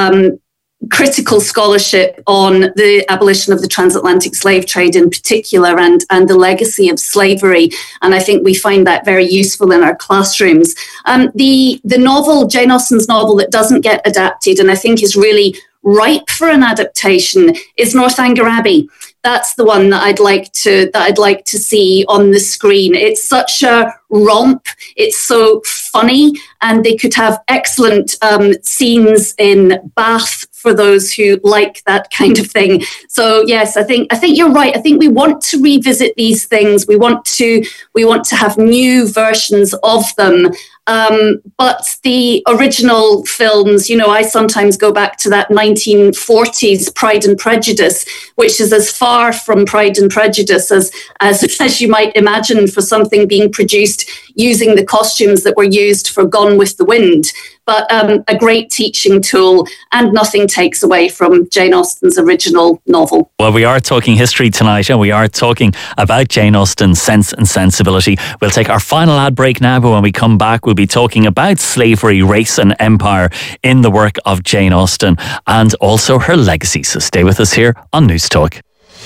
critical scholarship on the abolition of the transatlantic slave trade in particular, and the legacy of slavery. And I think we find that very useful in our classrooms. The novel, Jane Austen's novel that doesn't get adapted and I think is really ripe for an adaptation, is Northanger Abbey. That's the one that I'd like to see on the screen. It's such a romp. It's so funny, and they could have excellent scenes in Bath for those who like that kind of thing. So yes, I think you're right. I think we want to revisit these things. We want to have new versions of them. But the original films, you know, I sometimes go back to that 1940s Pride and Prejudice, which is as far from Pride and Prejudice as you might imagine for something being produced using the costumes that were used for Gone with the Wind. But a great teaching tool, and nothing takes away from Jane Austen's original novel. Well, we are talking history tonight, and we are talking about Jane Austen's Sense and Sensibility. We'll take our final ad break now, but when we come back, we'll be talking about slavery, race and empire in the work of Jane Austen, and also her legacy. So stay with us here on News Talk.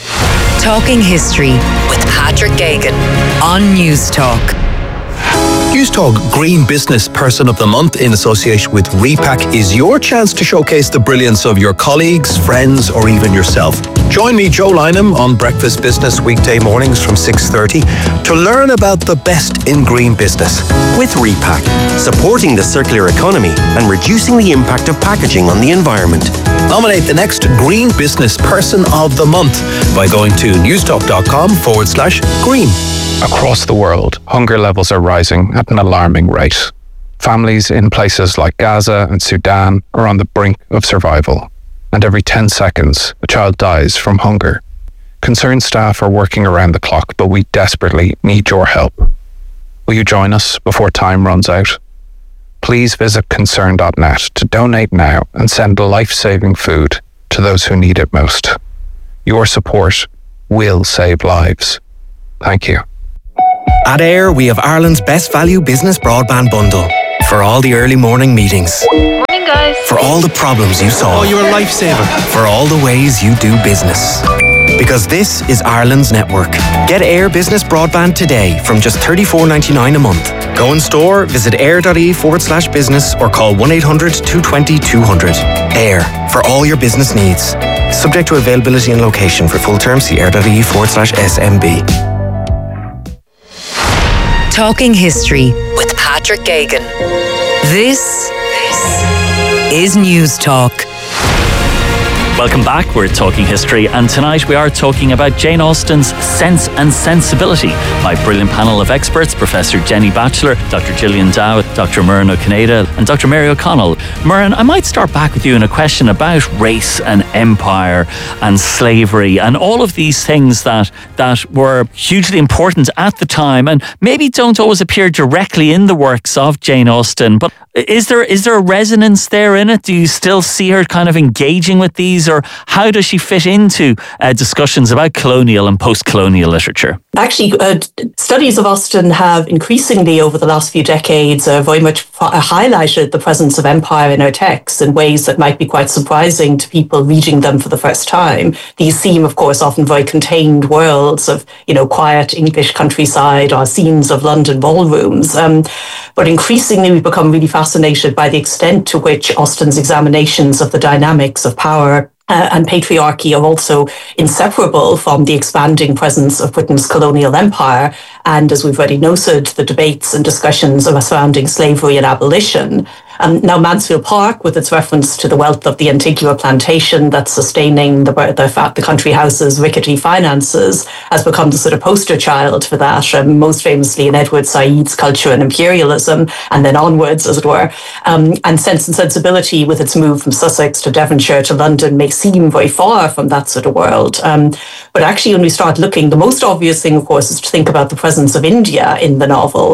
Talking History with Patrick Geoghegan on News Talk. Newstalk Green Business Person of the Month in association with Repack is your chance to showcase the brilliance of your colleagues, friends, or even yourself. Join me, Joe Lynham, on Breakfast Business weekday mornings from 6:30 to learn about the best in green business. With Repack, supporting the circular economy and reducing the impact of packaging on the environment. Nominate the next Green Business Person of the Month by going to newstalk.com/green. Across the world, hunger levels are rising at an alarming rate. Families in places like Gaza and Sudan are on the brink of survival, and every 10 seconds, a child dies from hunger. Concerned staff are working around the clock, but we desperately need your help. Will you join us before time runs out? Please visit concern.net to donate now and send life-saving food to those who need it most. Your support will save lives. Thank you. At AIR, we have Ireland's best value business broadband bundle. For all the early morning meetings. Morning, guys. For all the problems you solve. Oh, you're a lifesaver. For all the ways you do business. Because this is Ireland's network. Get AIR Business Broadband today from just $34.99 a month. Go in store, visit air.ie/business or call 1-800-220-200. AIR, for all your business needs. Subject to availability and location. For full terms, see air.ie/SMB. Talking History with Patrick Geoghegan. This is News Talk. Welcome back. We're talking history, and tonight we are talking about Jane Austen's Sense and Sensibility. My brilliant panel of experts, Professor Jenny Batchelor, Dr. Gillian Dow, Dr. Muireann O'Cinneide and Dr. Mary O'Connell. Muireann, I might start back with you in a question about race and empire and slavery and all of these things that were hugely important at the time and maybe don't always appear directly in the works of Jane Austen, but is there a resonance there in it? Do you still see her kind of engaging with these, or how does she fit into discussions about colonial and post-colonial literature? Actually, studies of Austen have increasingly over the last few decades very much highlighted the presence of empire in her texts in ways that might be quite surprising to people reading them for the first time. These seem, of course, often very contained worlds of, quiet English countryside or scenes of London ballrooms. But increasingly we've become really fascinated by the extent to which Austen's examinations of the dynamics of power and patriarchy are also inseparable from the expanding presence of Britain's colonial empire. And as we've already noted, the debates and discussions surrounding slavery and abolition. Now, Mansfield Park, with its reference to the wealth of the Antigua plantation that's sustaining the country house's rickety finances, has become the sort of poster child for that, most famously in Edward Said's Culture and Imperialism, and then onwards, as it were. And Sense and Sensibility, with its move from Sussex to Devonshire to London, may seem very far from that sort of world. But actually, when we start looking, the most obvious thing, of course, is to think about the presence of India in the novel.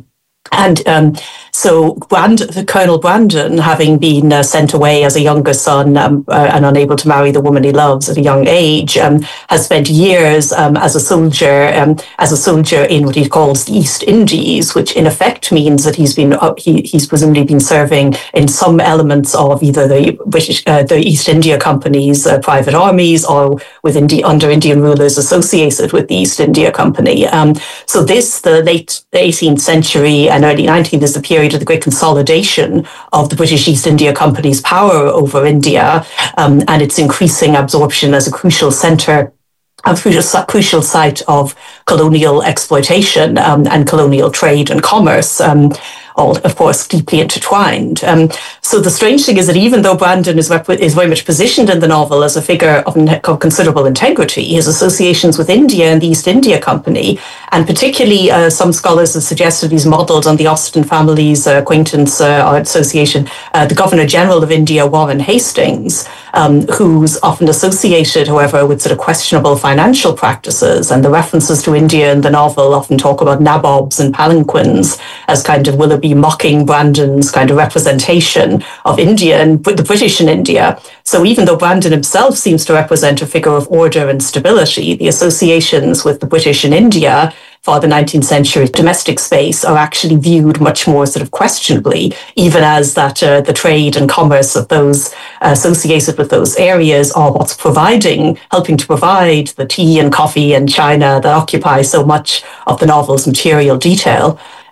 So Colonel Brandon, having been sent away as a younger son and unable to marry the woman he loves at a young age, has spent years as a soldier in what he calls the East Indies, which in effect means that he's presumably been serving in some elements of either the East India Company's private armies or under Indian rulers associated with the East India Company. So the late 18th century and early 19th is the period of the great consolidation of the British East India Company's power over India and its increasing absorption as a crucial centre, a crucial site of colonial exploitation and colonial trade and commerce. All, of course, deeply intertwined. So the strange thing is that even though Brandon is very much positioned in the novel as a figure of considerable integrity, his associations with India and the East India Company, and particularly some scholars have suggested he's modelled on the Austen family's acquaintance or association, the Governor-General of India, Warren Hastings, who's often associated, however, with sort of questionable financial practices, and the references to India in the novel often talk about nabobs and palanquins as kind of Willoughby mocking Brandon's kind of representation of India and the British in India. So even though Brandon himself seems to represent a figure of order and stability, the associations with the British in India for the 19th century domestic space are actually viewed much more sort of questionably, even as that the trade and commerce of those associated with those areas are what's helping to provide the tea and coffee and china that occupy so much of the novel's material detail.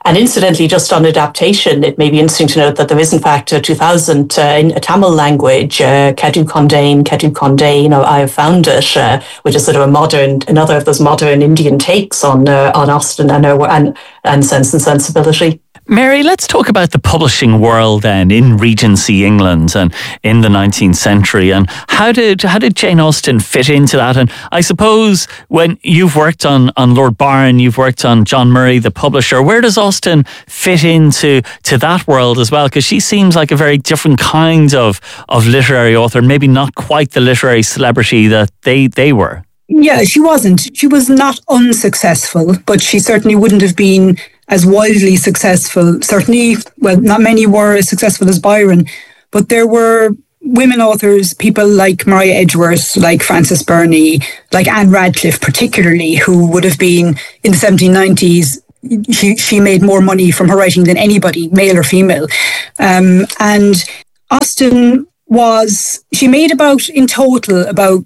And incidentally, just on adaptation, it may be interesting to note that there is, in fact, a 2000 in a Tamil language, Kedu Kondain, I have found it, which is sort of another of those modern Indian takes on Austen and Sense and Sensibility. Mary, let's talk about the publishing world then in Regency England and in the 19th century, and how did Jane Austen fit into that? And I suppose when you've worked on Lord Byron, you've worked on John Murray, the publisher, where does Austen fit into that world as well? Because she seems like a very different kind of literary author, maybe not quite the literary celebrity that they were. Yeah, she wasn't. She was not unsuccessful, but she certainly wouldn't have been as wildly successful. Certainly, well, not many were as successful as Byron, but there were women authors, people like Maria Edgeworth, like Frances Burney, like Anne Radcliffe particularly, who would have been in the 1790s. She made more money from her writing than anybody, male or female. And Austen she made in total about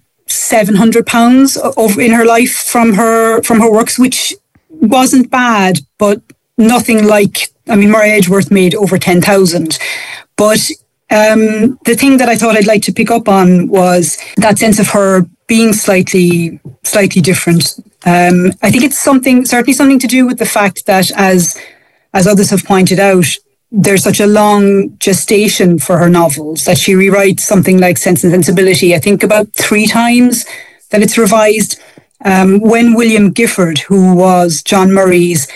£700 in her life from her works, which wasn't bad, but nothing like, Maria Edgeworth made over 10,000. But the thing that I thought I'd like to pick up on was that sense of her being slightly different. I think it's certainly something to do with the fact that, as others have pointed out, there's such a long gestation for her novels that she rewrites something like Sense and Sensibility, I think about 3 times that it's revised. When William Gifford, who was John Murray's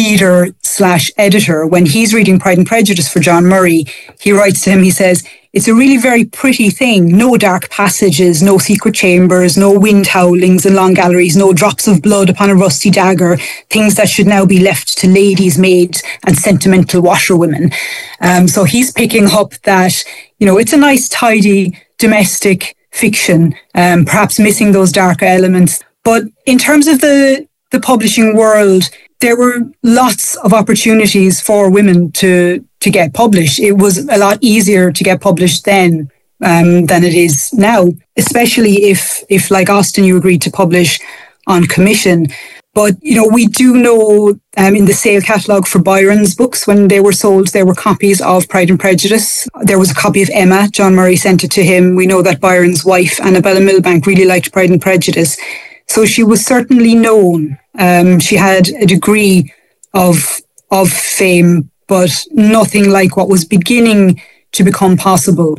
reader/editor, when he's reading Pride and Prejudice for John Murray, he writes to him, he says, "It's a really very pretty thing. No dark passages, no secret chambers, no wind howlings in long galleries, no drops of blood upon a rusty dagger, things that should now be left to ladies' maids and sentimental washerwomen." So he's picking up that, it's a nice, tidy, domestic fiction, perhaps missing those darker elements. But in terms of the publishing world, there were lots of opportunities for women to get published. It was a lot easier to get published then than it is now, especially if like Austen, you agreed to publish on commission. But, we do know in the sale catalogue for Byron's books, when they were sold, there were copies of Pride and Prejudice. There was a copy of Emma. John Murray sent it to him. We know that Byron's wife, Annabella Milbank, really liked Pride and Prejudice. So she was certainly known. She had a degree of fame, but nothing like what was beginning to become possible.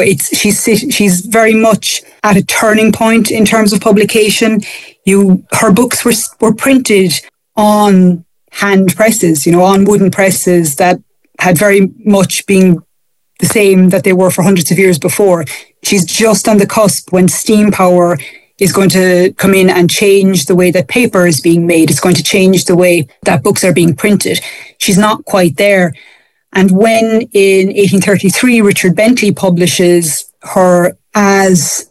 She's very much at a turning point in terms of publication. Her books were printed on hand presses, on wooden presses that had very much been the same that they were for hundreds of years before. She's just on the cusp when steam power is going to come in and change the way that paper is being made. It's going to change the way that books are being printed. She's not quite there. And when in 1833, Richard Bentley publishes her as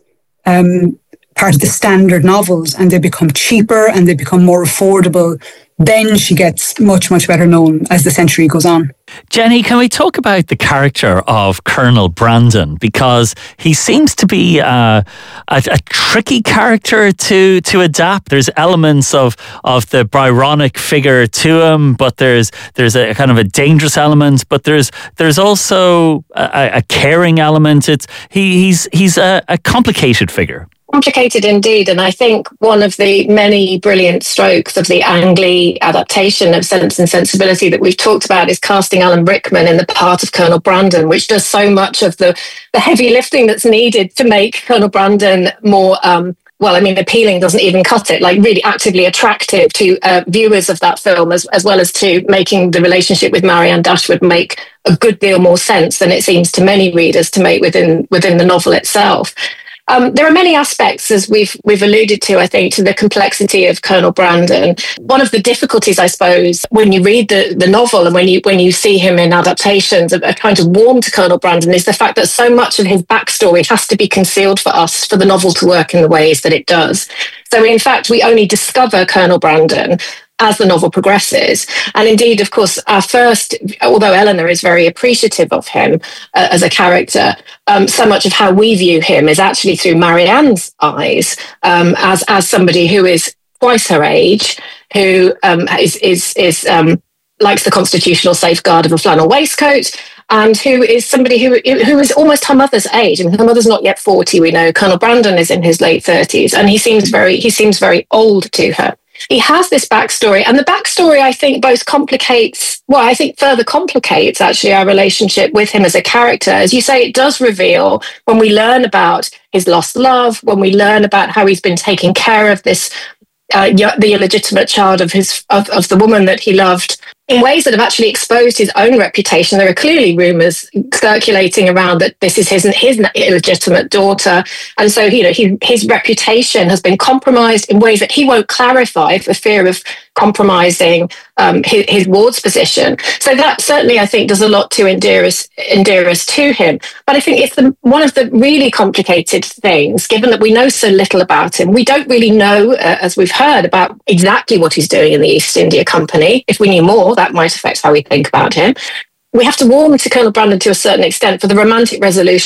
part of the standard novels, and they become cheaper and they become more affordable, then she gets much, much better known as the century goes on. Jenny, can we talk about the character of Colonel Brandon? Because he seems to be a tricky character to adapt. There's elements of the Byronic figure to him, but there's a kind of a dangerous element, but there's also a caring element. He's a complicated figure. Complicated indeed, and I think one of the many brilliant strokes of the Ang Lee adaptation of Sense and Sensibility that we've talked about is casting Alan Rickman in the part of Colonel Brandon, which does so much of the heavy lifting that's needed to make Colonel Brandon more appealing doesn't even cut it, like really actively attractive to viewers of that film, as well as to making the relationship with Marianne Dashwood make a good deal more sense than it seems to many readers to make within the novel itself. There are many aspects, as we've alluded to, I think, to the complexity of Colonel Brandon. One of the difficulties, I suppose, when you read the novel and when you see him in adaptations, are trying to warm to Colonel Brandon, is the fact that so much of his backstory has to be concealed for us for the novel to work in the ways that it does. So, in fact, we only discover Colonel Brandon as the novel progresses. And indeed, of course, although Eleanor is very appreciative of him as a character, so much of how we view him is actually through Marianne's eyes, as somebody who is twice her age, who is likes the constitutional safeguard of a flannel waistcoat, and who is somebody who is almost her mother's age. I mean, her mother's not yet 40, we know. Colonel Brandon is in his late 30s, and he seems very old to her. He has this backstory, and the backstory, I think, further complicates actually our relationship with him as a character. As you say, it does reveal, when we learn about his lost love, when we learn about how he's been taking care of this the illegitimate child of the woman that he loved, in ways that have actually exposed his own reputation. There are clearly rumours circulating around that this is his illegitimate daughter, and so his reputation has been compromised in ways that he won't clarify for fear of compromising his ward's position. So that certainly, I think, does a lot to endear us to him. But I think it's one of the really complicated things, given that we know so little about him. We don't really know, as we've heard, about exactly what he's doing in the East India Company. If we knew more, that might affect how we think about him. We have to warm to Colonel Brandon to a certain extent for the romantic resolution